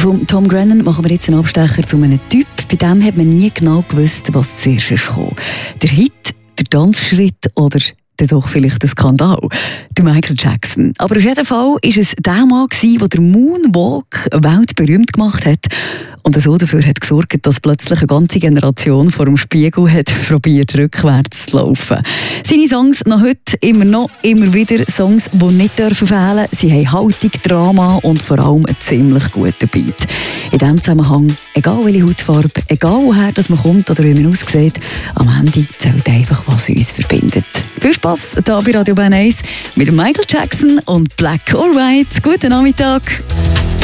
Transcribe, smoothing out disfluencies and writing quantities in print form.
Von Tom Grennan machen wir jetzt einen Abstecher zu einem Typ. Bei dem hat man nie genau gewusst, was zuerst kam. Der Hit, der Tanzschritt oder doch vielleicht ein Skandal. Der Michael Jackson. Aber auf jeden Fall war es der Mann, der den Moonwalk weltberühmt gemacht hat und so dafür hat gesorgt, dass plötzlich eine ganze Generation vor dem Spiegel hat probiert, rückwärts zu laufen. Seine Songs noch heute immer wieder Songs, die nicht fehlen dürfen. Sie haben Haltung, Drama und vor allem einen ziemlich guten Beat. In diesem Zusammenhang, egal welche Hautfarbe, egal woher man kommt oder wie man aussieht, am Ende zählt einfach, was uns verbindet. Viel Spass hier bei Radio Bern 1 mit Michael Jackson und Black or White. Guten Nachmittag.